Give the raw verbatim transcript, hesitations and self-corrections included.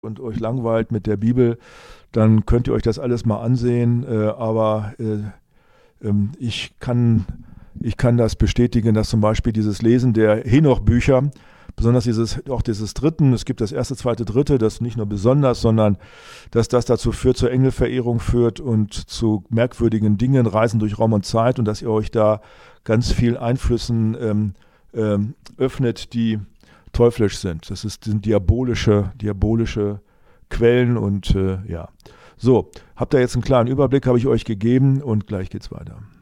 und euch langweilt mit der Bibel, dann könnt ihr euch das alles mal ansehen. Äh, aber äh, ähm, ich kann, ich kann das bestätigen, dass zum Beispiel dieses Lesen der Henoch-Bücher, besonders dieses, auch dieses Dritten, es gibt das erste, zweite, dritte, das nicht nur besonders, sondern dass das dazu führt, zur Engelverehrung führt und zu merkwürdigen Dingen, Reisen durch Raum und Zeit, und dass ihr euch da ganz viel Einflüssen ähm, ähm, öffnet, die teuflisch sind. Das ist, sind diabolische, diabolische Quellen und äh, ja. So, habt ihr jetzt einen klaren Überblick, habe ich euch gegeben, und gleich geht's weiter.